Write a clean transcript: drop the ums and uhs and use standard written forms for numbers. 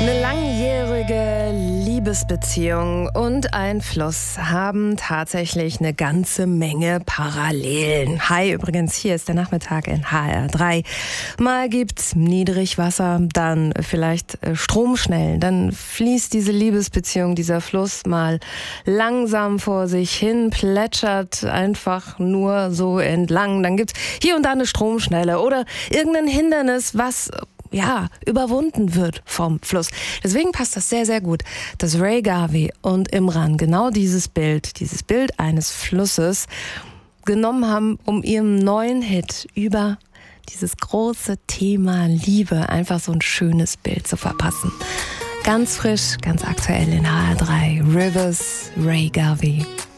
Eine langjährige Liebesbeziehung und ein Fluss haben tatsächlich eine ganze Menge Parallelen. Hi, übrigens, hier ist der Nachmittag in HR3. Mal gibt's Niedrigwasser, dann vielleicht Stromschnellen, dann fließt diese Liebesbeziehung, dieser Fluss mal langsam vor sich hin, plätschert einfach nur so entlang. Dann gibt's hier und da eine Stromschnelle oder irgendein Hindernis, was überwunden wird vom Fluss. Deswegen passt das sehr, sehr gut, dass Ray Garvey und Imran genau dieses Bild eines Flusses genommen haben, um ihrem neuen Hit über dieses große Thema Liebe einfach so ein schönes Bild zu verpassen. Ganz frisch, ganz aktuell in HR3, Rivers, Ray Garvey.